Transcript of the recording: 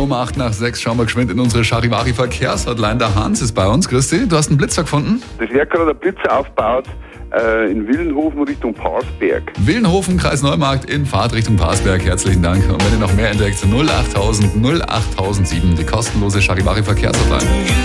Um 8 nach 6 schauen wir geschwind in unsere Charivari-Verkehrshotline. Der Hans ist bei uns. Grüß dich, du hast einen Blitzer gefunden? Das wird gerade ein Blitzer aufgebaut in Willenhofen Richtung Parsberg. Willenhofen, Kreis Neumarkt in Fahrt Richtung Parsberg. Herzlichen Dank. Und wenn ihr noch mehr entdeckt, 08000 08007, die kostenlose Charivari-Verkehrshotline.